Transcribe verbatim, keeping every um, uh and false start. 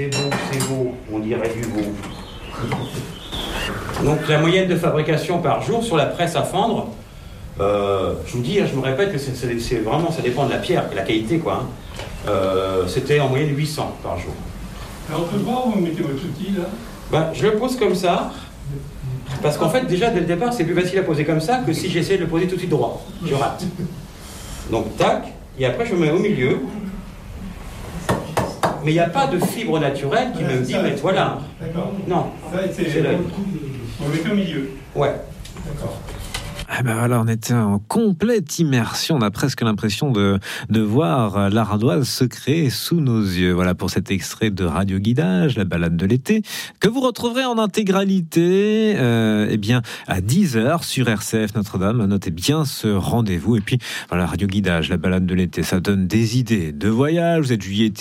C'est beau, c'est beau, on dirait du veau. Donc la moyenne de fabrication par jour sur la presse à fendre, euh, je vous dis, je me répète que c'est, c'est, c'est vraiment, ça dépend de la pierre, de la qualité, quoi. Hein. Euh, c'était en moyenne huit cents par jour. Alors on peut voir où vous mettez votre outil là? Ben, je le pose comme ça, parce qu'en fait déjà dès le départ c'est plus facile à poser comme ça que si j'essaie de le poser tout de suite droit. Je rate. Donc tac, et après je me mets au milieu. Mais il n'y a pas de fibre naturelle qui voilà, me dit, mais voilà. D'accord. Non, ça, c'est, c'est l'œil. On le met au milieu. Ouais. D'accord. Ah ben voilà, on était en complète immersion. On a presque l'impression de, de voir l'ardoise se créer sous nos yeux. Voilà pour cet extrait de Radio Guidage, la balade de l'été, que vous retrouverez en intégralité euh, eh bien, à dix heures sur R C F Notre-Dame. Notez bien ce rendez-vous. Et puis, voilà, Radio Guidage, la balade de l'été, ça donne des idées de voyage. Vous êtes juillet